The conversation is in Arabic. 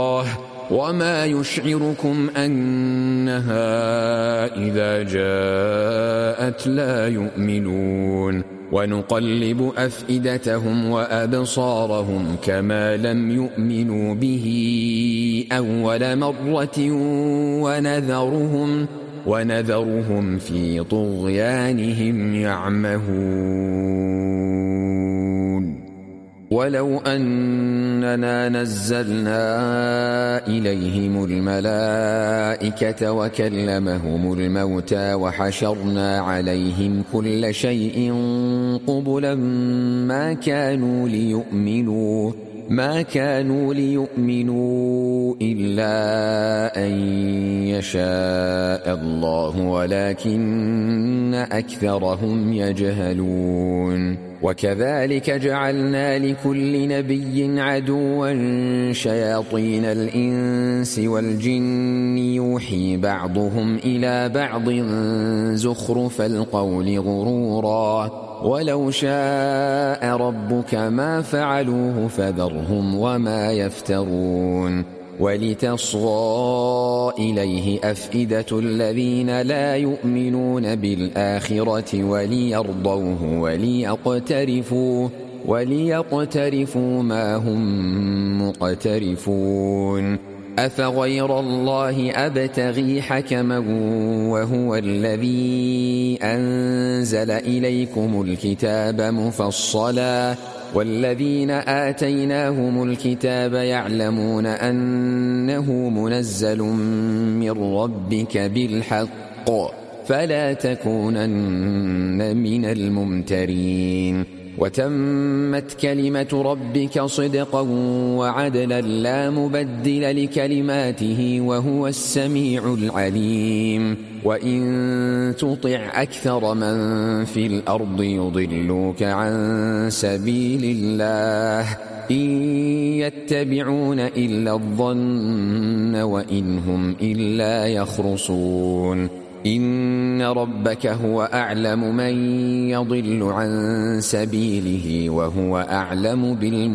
وما يشعركم أنها إذا جاءت لا يؤمنون ونقلب أفئدتهم وأبصارهم كما لم يؤمنوا به أول مرة ونذرهم في طغيانهم يعمهون ولو أننا نزلنا إليهم الملائكة وكلمهم الموتى وحشرنا عليهم كل شيء قبلا ما كانوا ليؤمنوا إلا أن يشاء الله ولكن أكثرهم يجهلون وكذلك جعلنا لكل نبي عدوا شياطين الإنس والجن يوحي بعضهم إلى بعض زخرف القول غرورا ولو شاء ربك ما فعلوه فذرهم وما يفترون ولتصغى إليه أفئدة الذين لا يؤمنون بالآخرة وليرضوه وليقترفوا ما هم مقترفون أفغير الله أبتغي حكما وهو الذي أنزل إليكم الكتاب مفصلا والذين آتيناهم الكتاب يعلمون أنه منزل من ربك بالحق فلا تكونن من الممترين وتمت كلمة ربك صدقا وعدلا لا مبدل لكلماته وهو السميع العليم وإن تطع أكثر من في الأرض يضلوك عن سبيل الله إن يتبعون إلا الظن وإن هم إلا يخرصون إن ربك هو أعلم من يضل عن سبيله وهو أعلم بالمهتدين